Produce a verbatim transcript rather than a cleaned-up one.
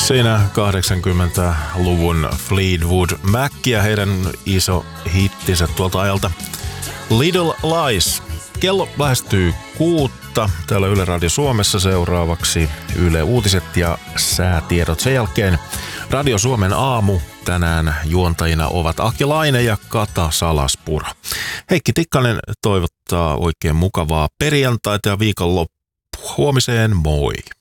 Siinä kahdeksankymmentäluvun Fleetwood Mac ja heidän iso hittinsä tuolta ajalta Little Lies. Kello lähestyy kuutta. Täällä Yle Radio Suomessa seuraavaksi Yle Uutiset ja säätiedot. Sen jälkeen Radio Suomen aamu. Tänään juontajina ovat Aki Laine ja Kata Salaspuro. Heikki Tikkanen toivottaa oikein mukavaa perjantaita ja viikonloppua. Huomiseen, moi!